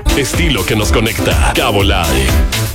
Estilo que nos conecta. Cabo Live.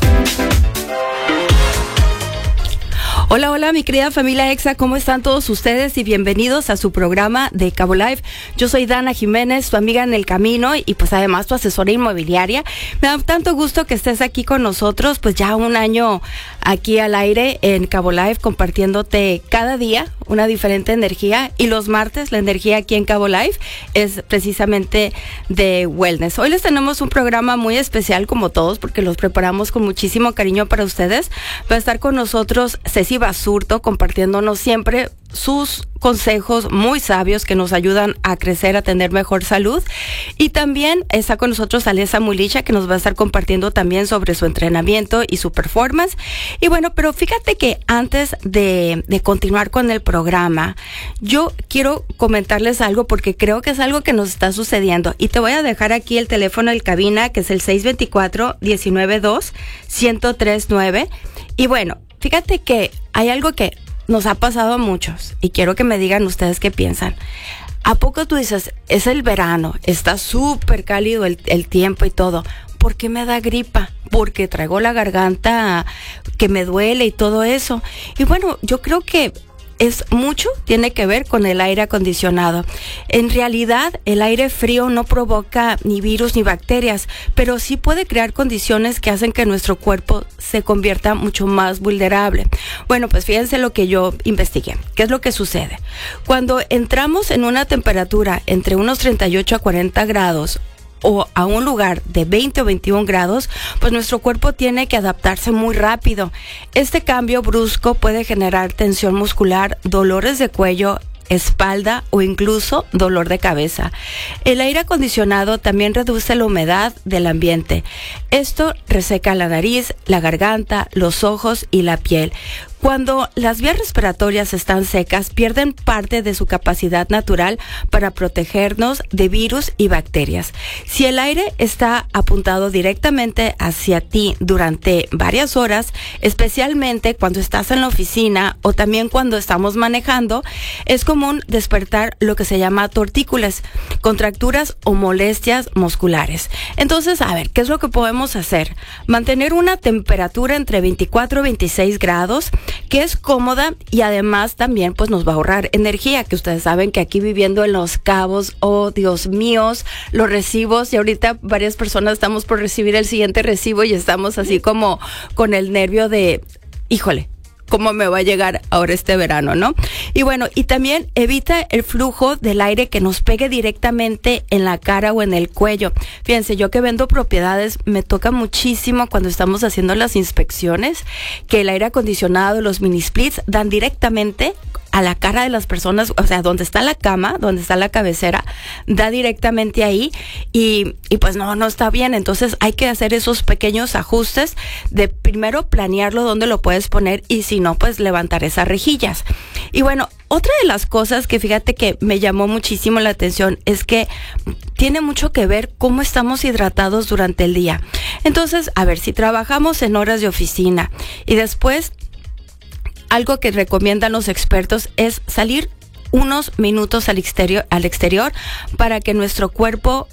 Hola, hola, mi querida familia EXA, ¿cómo están todos ustedes? Y bienvenidos a su programa de Cabo Live. Yo soy Dana Jiménez, tu amiga en el camino y pues además tu asesora inmobiliaria. Me da tanto gusto que estés aquí con nosotros, pues ya un año aquí al aire en Cabo Live, compartiéndote cada día una diferente energía. Y los martes la energía aquí en Cabo Live es precisamente de wellness. Hoy les tenemos un programa muy especial como todos porque los preparamos con muchísimo cariño para ustedes. Va a estar con nosotros Ceci Basurto compartiéndonos siempre sus consejos muy sabios que nos ayudan a crecer, a tener mejor salud. Y también está con nosotros Alessa Mulicha, que nos va a estar compartiendo también sobre su entrenamiento y su performance. Y bueno, pero fíjate que antes de continuar con el programa, yo quiero comentarles algo porque creo que es algo que nos está sucediendo. Y te voy a dejar aquí el teléfono del cabina, que es el 624-192-1039. Y bueno, fíjate que hay algo que nos ha pasado a muchos y quiero que me digan ustedes qué piensan. ¿A poco tú dices, es el verano, está súper cálido el tiempo y todo? ¿Por qué me da gripa? Porque traigo la garganta que me duele y todo eso. Y bueno, yo creo que tiene que ver con el aire acondicionado. En realidad, el aire frío no provoca ni virus ni bacterias, pero sí puede crear condiciones que hacen que nuestro cuerpo se convierta mucho más vulnerable. Bueno, pues fíjense lo que yo investigué. ¿Qué es lo que sucede? Cuando entramos en una temperatura entre unos 38 a 40 grados, o a un lugar de 20 o 21 grados, pues nuestro cuerpo tiene que adaptarse muy rápido. Este cambio brusco puede generar tensión muscular, dolores de cuello, espalda o incluso dolor de cabeza. El aire acondicionado también reduce la humedad del ambiente. Esto reseca la nariz, la garganta, los ojos y la piel. Cuando las vías respiratorias están secas, pierden parte de su capacidad natural para protegernos de virus y bacterias. Si el aire está apuntado directamente hacia ti durante varias horas, especialmente cuando estás en la oficina o también cuando estamos manejando, es común despertar lo que se llama tortícolis, contracturas o molestias musculares. Entonces, a ver, ¿qué es lo que podemos hacer? Mantener una temperatura entre 24 y 26 grados, que es cómoda y además también pues nos va a ahorrar energía, que ustedes saben que aquí viviendo en Los Cabos, oh Dios mío, los recibos, y ahorita varias personas estamos por recibir el siguiente recibo y estamos así como con el nervio de, híjole, ¿cómo me va a llegar ahora este verano, no? Y bueno, y también evita el flujo del aire que nos pegue directamente en la cara o en el cuello. Fíjense, yo que vendo propiedades, me toca muchísimo cuando estamos haciendo las inspecciones, que el aire acondicionado, los mini splits, dan directamente a la cara de las personas, o sea, donde está la cama, donde está la cabecera, da directamente ahí y pues no está bien. Entonces hay que hacer esos pequeños ajustes de primero planearlo dónde lo puedes poner y si no, pues levantar esas rejillas. Y bueno, otra de las cosas que fíjate que me llamó muchísimo la atención es que tiene mucho que ver cómo estamos hidratados durante el día. Entonces, a ver, si trabajamos en horas de oficina y después algo que recomiendan los expertos es salir unos minutos al exterior para que nuestro cuerpo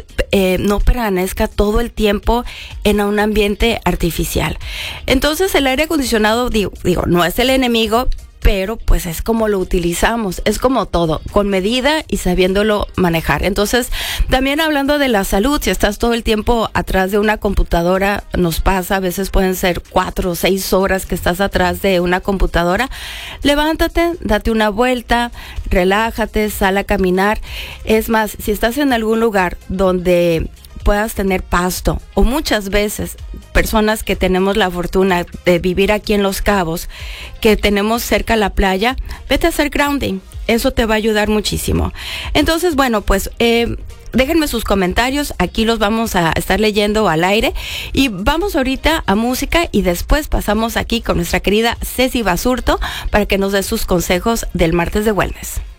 no permanezca todo el tiempo en un ambiente artificial. Entonces el aire acondicionado, digo, no es el enemigo, pero pues es como lo utilizamos, es como todo, con medida y sabiéndolo manejar. Entonces, también hablando de la salud, si estás todo el tiempo atrás de una computadora, nos pasa, a veces pueden ser 4 o 6 horas que estás atrás de una computadora, levántate, date una vuelta, relájate, sal a caminar. Es más, si estás en algún lugar donde puedas tener pasto, o muchas veces personas que tenemos la fortuna de vivir aquí en Los Cabos, que tenemos cerca la playa, vete a hacer grounding, eso te va a ayudar muchísimo. Entonces, bueno, pues déjenme sus comentarios, aquí los vamos a estar leyendo al aire y vamos ahorita a música y después pasamos aquí con nuestra querida Ceci Basurto para que nos dé sus consejos del martes de wellness.